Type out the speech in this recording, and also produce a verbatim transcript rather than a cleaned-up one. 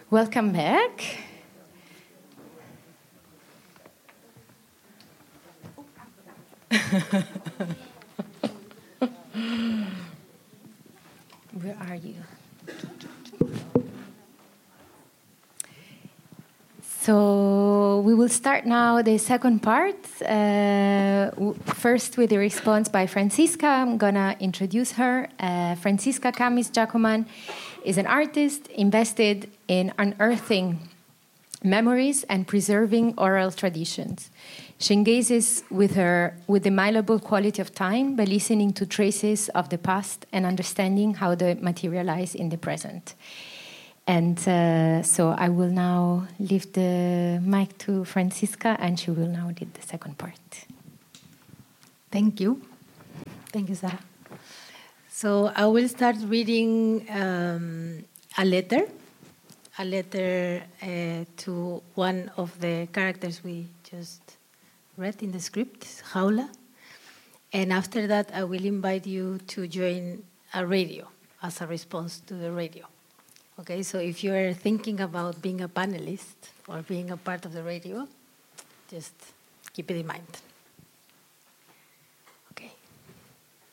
Welcome back. Where are you? So we will start now the second part. Uh, w- first with the response by Franziska. I'm going to introduce her. Uh, Franziska Kamis-Jakoman is an artist invested in unearthing memories and preserving oral traditions. She engages with her with the malleable quality of time by listening to traces of the past and understanding how they materialize in the present. And uh, so I will now leave the mic to Franziska, and she will now lead the second part. Thank you. Thank you, Sarah. So I will start reading um, a letter, a letter uh, to one of the characters we just read in the script, Jaula. And after that, I will invite you to join a radio as a response to the radio. Okay, so if you're thinking about being a panelist or being a part of the radio, just keep it in mind.